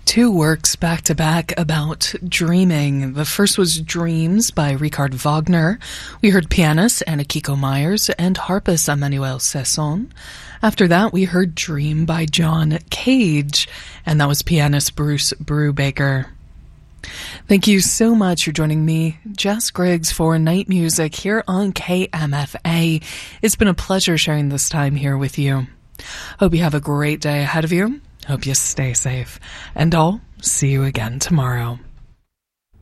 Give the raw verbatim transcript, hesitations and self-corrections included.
Two works back to back about dreaming. The first was Dreams by Richard Wagner. We heard pianist Anna Kiko Myers and harpist Emmanuel Sesson. After that, we heard Dream by John Cage, and that was pianist Bruce Brubaker. Thank you so much for joining me, Jess Griggs, for Night Music here on K M F A. It's been a pleasure sharing this time here with you. Hope you have a great day ahead of you. Hope you stay safe. And I'll see you again tomorrow.